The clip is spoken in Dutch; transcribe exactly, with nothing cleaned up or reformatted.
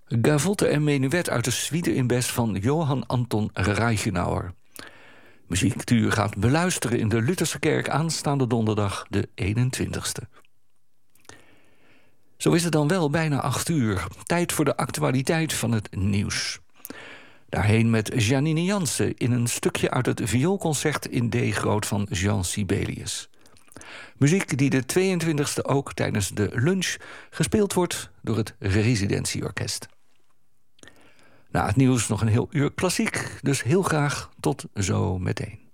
Gavotte en menuet uit de suite in Best van Johann Anton Reichenauer. Muziektuur gaat beluisteren in de Lutherse Kerk aanstaande donderdag de eenentwintigste. Zo is het dan wel bijna acht uur. Tijd voor de actualiteit van het nieuws. Daarheen met Janine Jansen in een stukje uit het vioolconcert in D groot van Jean Sibelius. Muziek die de tweeëntwintigste ook tijdens de lunch gespeeld wordt door het Residentieorkest. Na het nieuws nog een heel uur klassiek, dus heel graag tot zo meteen.